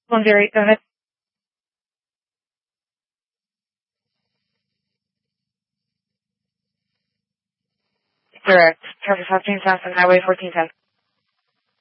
108, go ahead. Direct. Traffic 15 South on Highway 1410.